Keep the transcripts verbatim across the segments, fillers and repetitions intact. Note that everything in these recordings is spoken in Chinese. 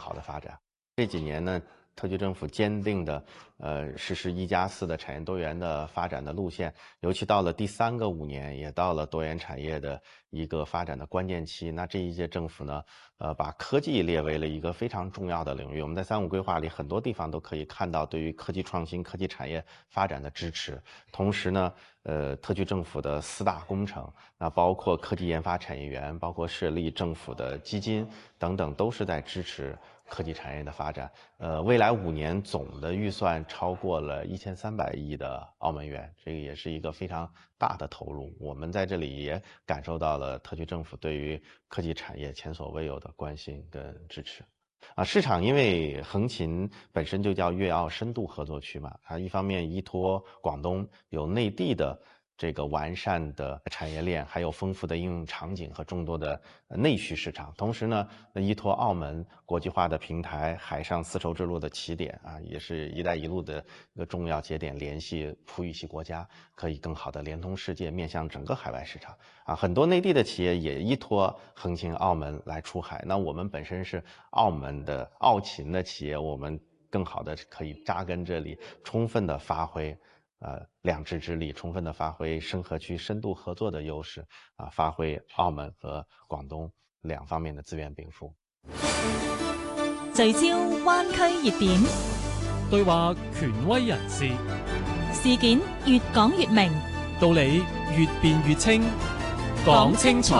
好的发展。这几年呢，特区政府坚定的呃实施一加四的产业多元的发展的路线，尤其到了第三个五年，也到了多元产业的一个发展的关键期。那这一届政府呢，呃，把科技列为了一个非常重要的领域。我们在三五规划里很多地方都可以看到对于科技创新、科技产业发展的支持。同时呢，呃，特区政府的四大工程，那包括科技研发产业园，包括设立政府的基金等等，都是在支持科技产业的发展。呃，未来五年总的预算超过了一千三百亿的澳门元，这个也是一个非常大的投入。我们在这里也感受到了特区政府对于科技产业前所未有的关心跟支持。啊，市场因为横琴本身就叫粤澳深度合作区嘛，它一方面依托广东有内地的这个完善的产业链，还有丰富的应用场景和众多的内需市场。同时呢，依托澳门国际化的平台，海上丝绸之路的起点啊，也是一带一路的一个重要节点，联系葡语系国家，可以更好的连通世界，面向整个海外市场啊。很多内地的企业也依托横琴澳门来出海。那我们本身是澳门的澳勤的企业，我们更好的可以扎根这里，充分的发挥呃，两制之力，充分的发挥深合区深度合作的優勢啊，發揮澳門和廣東兩方面的資源稟賦。 聚焦灣區熱點， 對話權威人士， 事件越講越明， 道理越辯越清，講清楚。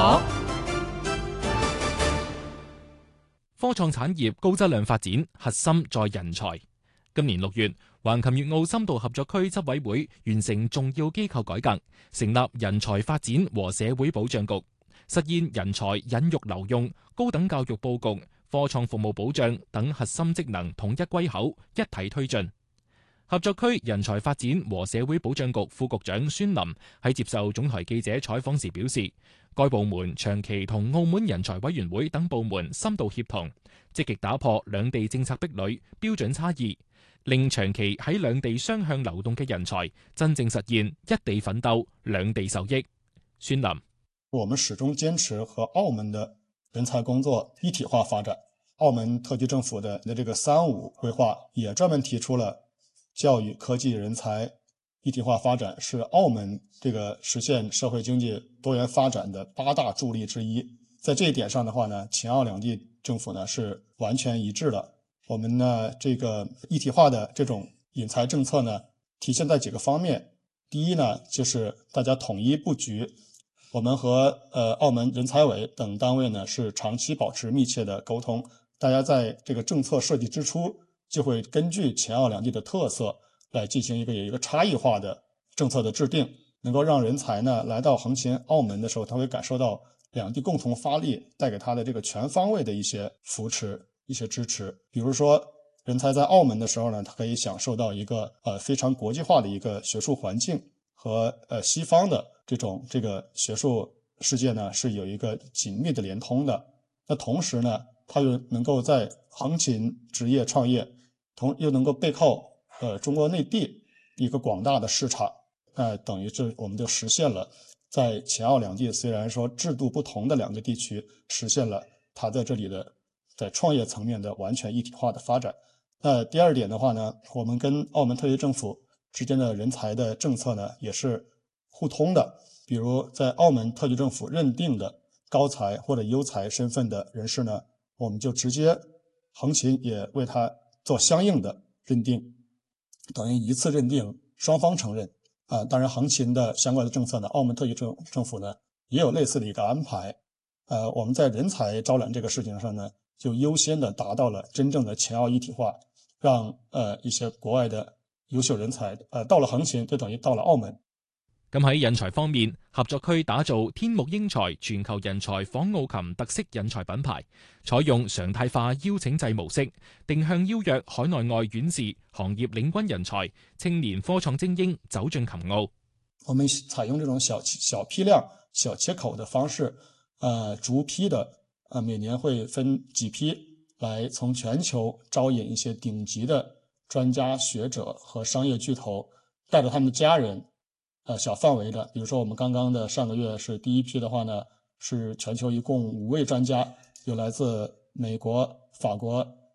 科創產業高質量發展，核心在人才。今年六月，橫琴粵澳深度合作區執委會完成重要機構改革，成立人才發展和社會保障局，實現人才引育留用、高等教育佈局、科創服務保障等核心職能統一歸口，一體推進。合作區人才發展和社會保障局副局長孫林喺接受總台記者採訪時表示，該部門長期同澳門人才委員會等部門深度協同，積極打破兩地政策壁壘、標準差異，令長期喺兩地雙向流動嘅人才真正實現一地奮鬥、兩地受益。孫林， 我們始終堅持和澳門的人才工作一體化發展。澳門特區政府的這個三五規劃也專門提出了教育、科技、人才一體化發展是澳門這個實現社會經濟多元發展的八大助力之一。在這一點上的話呢，秦澳兩地政府呢是完全一致的。我們呢這個一體化的這種引才政策呢，體現在幾個方面。第一呢，就是大家統一布局。我們和呃澳門人才委等單位呢是長期保持密切的溝通。大家在這個政策設計之初，就會根據秦澳兩地的特色來進行一個有一個差異化的政策的制定，能夠讓人才呢來到橫琴澳門的時候，他會感受到兩地共同發力帶給他的這個全方位的一些扶持、一些支持。比如說，人才在澳門的時候呢，他可以享受到一個呃非常國際化的一個學術環境和呃西方的這種這個學術世界呢是有一個緊密的連通的。那同時呢，他又能夠在橫琴職業創業，同又能夠背靠呃中國內地一個廣大的市場，呃等於是我們就實現了在秦澳兩地雖然說制度不同的兩個地區，實現了它在這裡的在創業層面的完全一體化的發展。那第二點的話呢，我們跟澳門特區政府之間的人才的政策呢也是互通的。比如在澳門特區政府認定的高才或者優才身份的人士呢，我們就直接橫琴也為他做相應的認定，等於一次認定，雙方承認。啊，當然橫琴的相關的政策呢，澳門特區政政府呢也有類似的一個安排。呃，我們在人才招攬這個事情上呢，就優先的達到了真正的秦澳一體化，讓呃一些國外的優秀人才呃到了橫琴，就等於到了澳門。 咁喺人才方面，合作區打造天目英才全球人才訪澳琴特色人才品牌，採用常態化邀請制模式，定向邀約海內外院士、行業領軍人才、青年科創精英走進琴澳。 我們採用這種小小批量、小切口的方式，呃，逐批的，呃，每年會分幾批來從全球招引一些頂級的專家學者和商業巨頭，帶着他們的家人。呃，小範圍的，比如說我們剛剛的上個月是第一批的話呢，是全球一共五位專家，有來自美國、法國、